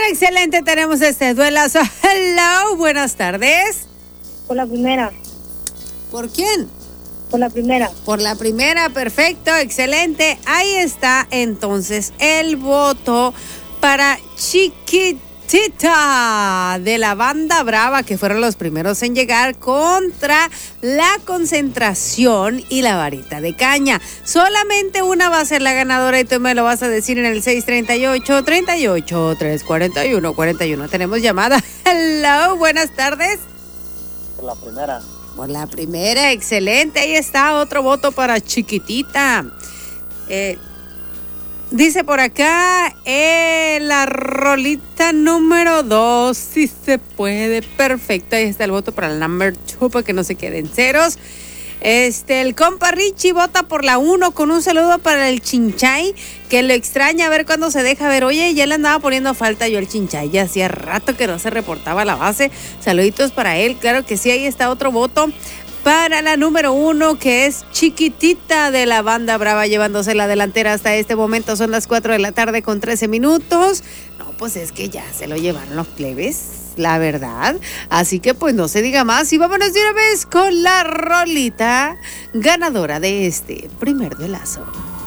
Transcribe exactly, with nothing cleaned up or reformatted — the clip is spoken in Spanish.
excelente, tenemos este duelazo. Hello, buenas tardes. Por la primera. ¿Por quién? Por la primera. Por la primera, perfecto, excelente. Ahí está entonces el voto para Chiquitita de la Banda Brava, que fueron los primeros en llegar, contra La Concentración y La Varita de Caña. Solamente una va a ser la ganadora y tú me lo vas a decir en el seis treinta y ocho, treinta y ocho, trescientos cuarenta y uno, cuarenta y uno. Tenemos llamada. Hello, buenas tardes. Por la primera. Por la primera, excelente. Ahí está otro voto para Chiquitita. Eh, dice por acá, eh, la rolita número dos, si se puede, perfecto. Ahí está el voto para el number two, para que no se queden ceros. Este, el compa Richie vota por la uno con un saludo para el Chinchay, que lo extraña a ver cuándo se deja ver. Oye, ya le andaba poniendo falta yo al Chinchay, ya hacía rato que no se reportaba a la base. Saluditos para él, claro que sí. Ahí está otro voto para la número uno, que es Chiquitita de la Banda Brava, llevándose la delantera hasta este momento. Son las cuatro de la tarde con trece minutos. No, pues es que ya se lo llevaron los plebes, la verdad. Así que pues no se diga más y vámonos de una vez con la rolita ganadora de este primer duelazo.